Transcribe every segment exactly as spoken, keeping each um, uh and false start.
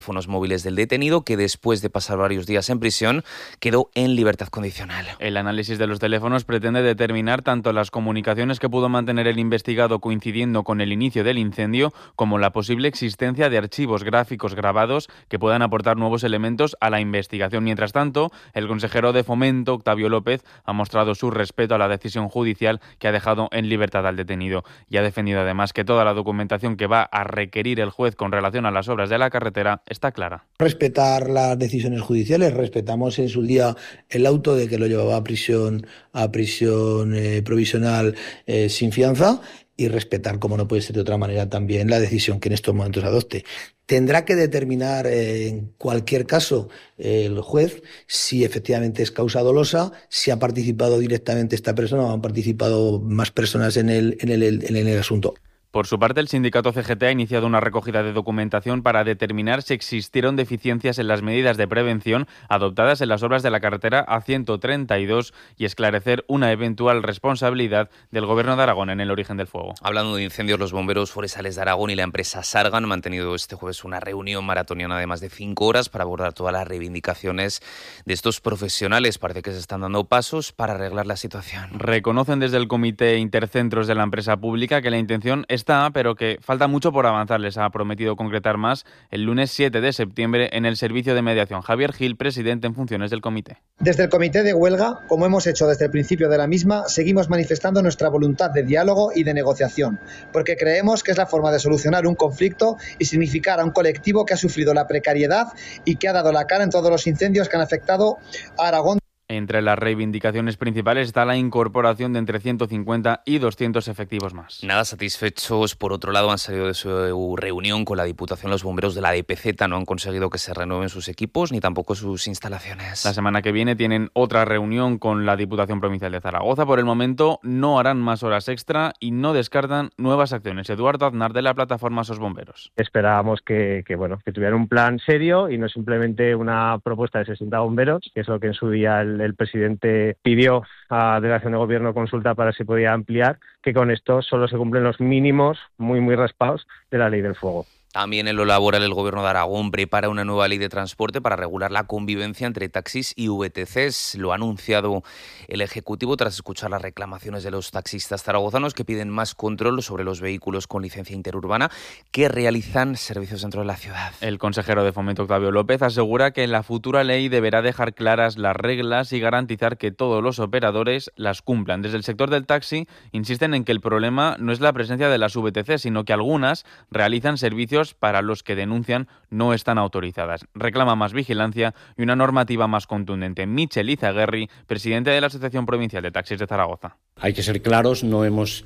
teléfonos móviles del detenido, que después de pasar varios días en prisión quedó en libertad condicional. El análisis de los teléfonos pretende determinar tanto las comunicaciones que pudo mantener el investigado coincidiendo con el inicio del incendio, como la posible existencia de archivos gráficos grabados que puedan aportar nuevos elementos a la investigación. Mientras tanto, el consejero de Fomento, Octavio López, ha mostrado su respeto a la decisión judicial que ha dejado en libertad al detenido y ha defendido además que toda la documentación que va a requerir el juez con relación a las obras de la carretera está clara. Respetar las decisiones judiciales, respetamos en su día el auto de que lo llevaba a prisión, a prisión eh, provisional eh, sin fianza, y respetar, como no puede ser de otra manera, también la decisión que en estos momentos adopte. Tendrá que determinar eh, en cualquier caso eh, el juez si efectivamente es causa dolosa, si ha participado directamente esta persona o han participado más personas en el, en el, en el asunto. Por su parte, el sindicato C G T ha iniciado una recogida de documentación para determinar si existieron deficiencias en las medidas de prevención adoptadas en las obras de la carretera A ciento treinta y dos y esclarecer una eventual responsabilidad del Gobierno de Aragón en el origen del fuego. Hablando de incendios, los bomberos forestales de Aragón y la empresa Sargan han mantenido este jueves una reunión maratoniana de más de cinco horas para abordar todas las reivindicaciones de estos profesionales. Parece que se están dando pasos para arreglar la situación. Reconocen desde el Comité Intercentros de la empresa pública que la intención es está, pero que falta mucho por avanzar. Les ha prometido concretar más el lunes siete de septiembre en el servicio de mediación. Javier Gil, presidente en funciones del comité. Desde el comité de huelga, como hemos hecho desde el principio de la misma, seguimos manifestando nuestra voluntad de diálogo y de negociación, porque creemos que es la forma de solucionar un conflicto y significar a un colectivo que ha sufrido la precariedad y que ha dado la cara en todos los incendios que han afectado a Aragón. Entre las reivindicaciones principales está la incorporación de entre ciento cincuenta y doscientos efectivos más. Nada satisfechos, por otro lado, han salido de su reunión con la Diputación los bomberos de la D P Z. No han conseguido que se renueven sus equipos ni tampoco sus instalaciones. La semana que viene tienen otra reunión con la Diputación Provincial de Zaragoza. Por el momento no harán más horas extra y no descartan nuevas acciones. Eduardo Aznar, de la plataforma SOS Bomberos. Esperábamos que, que, bueno, que tuvieran un plan serio y no simplemente una propuesta de sesenta bomberos, que es lo que en su día el el presidente pidió a la delegación de gobierno consulta para si podía ampliar, que con esto solo se cumplen los mínimos muy muy raspados de la ley del fuego. También en lo laboral, el Gobierno de Aragón prepara una nueva ley de transporte para regular la convivencia entre taxis y V T Cs. Lo ha anunciado el Ejecutivo tras escuchar las reclamaciones de los taxistas zaragozanos que piden más control sobre los vehículos con licencia interurbana que realizan servicios dentro de la ciudad. El consejero de Fomento, Octavio López, asegura que la futura ley deberá dejar claras las reglas y garantizar que todos los operadores las cumplan. Desde el sector del taxi insisten en que el problema no es la presencia de las V T C, sino que algunas realizan servicios para los que denuncian no están autorizadas. Reclama más vigilancia y una normativa más contundente. Michel Izaguirre, presidente de la Asociación Provincial de Taxis de Zaragoza. Hay que ser claros, no hemos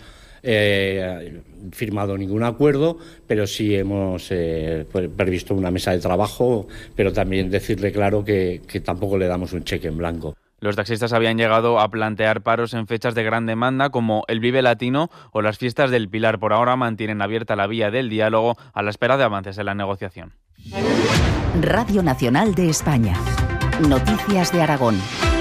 eh, firmado ningún acuerdo, pero sí hemos eh, previsto una mesa de trabajo, pero también decirle claro que, que tampoco le damos un cheque en blanco. Los taxistas habían llegado a plantear paros en fechas de gran demanda como el Vive Latino o las fiestas del Pilar. Por ahora mantienen abierta la vía del diálogo a la espera de avances en la negociación. Radio Nacional de España. Noticias de Aragón.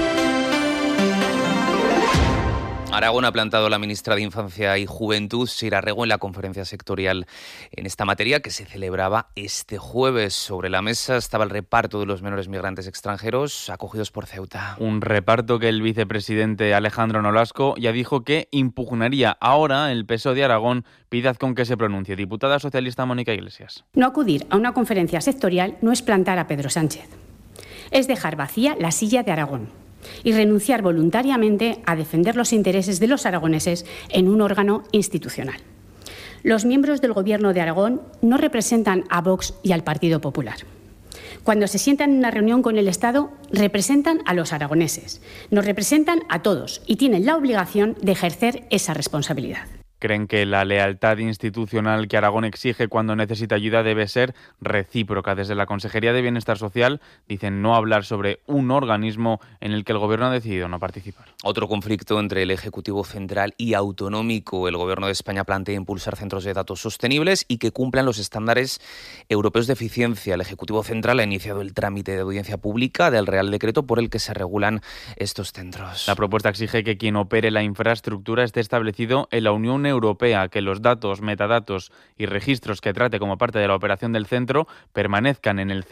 Aragón ha plantado a la ministra de Infancia y Juventud, Sira Rego, en la conferencia sectorial en esta materia que se celebraba este jueves. Sobre la mesa estaba el reparto de los menores migrantes extranjeros acogidos por Ceuta. Un reparto que el vicepresidente Alejandro Nolasco ya dijo que impugnaría. Ahora el P S O E de Aragón pide con que se pronuncie. Diputada socialista Mónica Iglesias. No acudir a una conferencia sectorial no es plantar a Pedro Sánchez. Es dejar vacía la silla de Aragón y renunciar voluntariamente a defender los intereses de los aragoneses en un órgano institucional. Los miembros del Gobierno de Aragón no representan a Vox y al Partido Popular. Cuando se sientan en una reunión con el Estado, representan a los aragoneses, nos representan a todos y tienen la obligación de ejercer esa responsabilidad. Creen que la lealtad institucional que Aragón exige cuando necesita ayuda debe ser recíproca. Desde la Consejería de Bienestar Social dicen no hablar sobre un organismo en el que el Gobierno ha decidido no participar. Otro conflicto entre el Ejecutivo Central y Autonómico. El Gobierno de España plantea impulsar centros de datos sostenibles y que cumplan los estándares europeos de eficiencia. El Ejecutivo Central ha iniciado el trámite de audiencia pública del Real Decreto por el que se regulan estos centros. La propuesta exige que quien opere la infraestructura esté establecido en la Unión Europea, que los datos, metadatos y registros que trate como parte de la operación del centro permanezcan en el centro